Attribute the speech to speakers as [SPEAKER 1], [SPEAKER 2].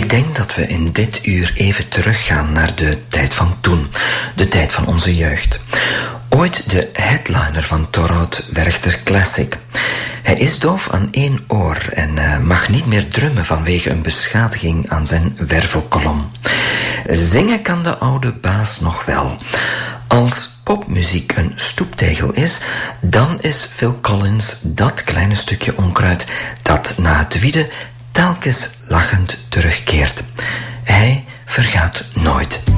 [SPEAKER 1] Ik denk dat we in dit uur even teruggaan naar de tijd van toen. De tijd van onze jeugd. Ooit de headliner van Thorold Werchter Classic. Hij is doof aan één oor en mag niet meer drummen vanwege een beschadiging aan zijn wervelkolom. Zingen kan de oude baas nog wel. Als popmuziek een stoeptegel is, dan is Phil Collins dat kleine stukje onkruid dat na het wieden telkens lachend terugkeert. Hij vergaat nooit.